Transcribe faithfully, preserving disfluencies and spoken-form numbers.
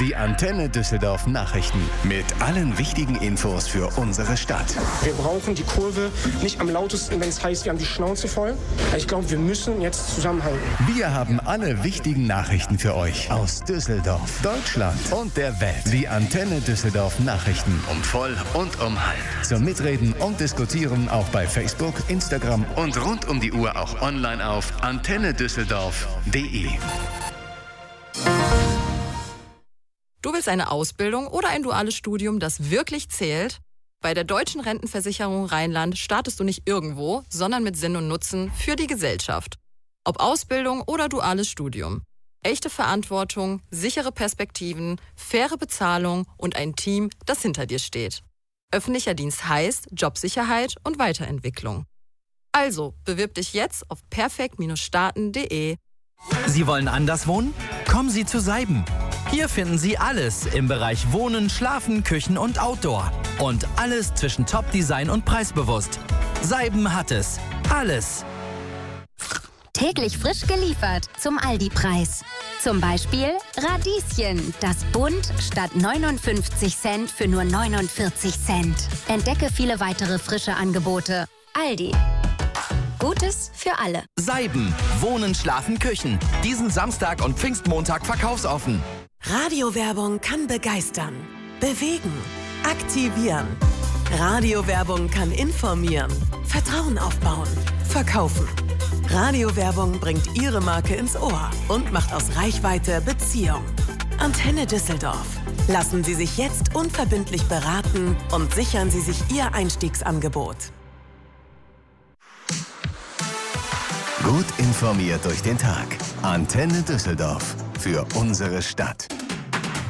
Die Antenne Düsseldorf Nachrichten. Mit allen wichtigen Infos für unsere Stadt. Wir brauchen die Kurve nicht am lautesten, wenn es heißt, wir haben die Schnauze voll. Ich glaube, wir müssen jetzt zusammenhalten. Wir haben alle wichtigen Nachrichten für euch aus Düsseldorf, Deutschland und der Welt. Die Antenne Düsseldorf Nachrichten. Um voll und um halb. Zum Mitreden und Diskutieren auch bei Facebook, Instagram und rund um die Uhr auch online auf antenne düsseldorf punkt de. Du willst eine Ausbildung oder ein duales Studium, das wirklich zählt? Bei der Deutschen Rentenversicherung Rheinland startest du nicht irgendwo, sondern mit Sinn und Nutzen für die Gesellschaft. Ob Ausbildung oder duales Studium. Echte Verantwortung, sichere Perspektiven, faire Bezahlung und ein Team, das hinter dir steht. Öffentlicher Dienst heißt Jobsicherheit und Weiterentwicklung. Also, bewirb dich jetzt auf perfekt starten punkt de. Sie wollen anders wohnen? Kommen Sie zu Seiben. Hier finden Sie alles im Bereich Wohnen, Schlafen, Küchen und Outdoor. Und alles zwischen Top-Design und preisbewusst. Seiben hat es. Alles. Täglich frisch geliefert zum Aldi-Preis. Zum Beispiel Radieschen, das bunt statt neunundfünfzig Cent für nur neunundvierzig Cent. Entdecke viele weitere frische Angebote. Aldi. Gutes für alle. Seiben. Wohnen, Schlafen, Küchen. Diesen Samstag und Pfingstmontag verkaufsoffen. Radiowerbung kann begeistern, bewegen, aktivieren. Radiowerbung kann informieren, Vertrauen aufbauen, verkaufen. Radiowerbung bringt Ihre Marke ins Ohr und macht aus Reichweite Beziehung. Antenne Düsseldorf. Lassen Sie sich jetzt unverbindlich beraten und sichern Sie sich Ihr Einstiegsangebot. Gut informiert durch den Tag. Antenne Düsseldorf. Für unsere Stadt.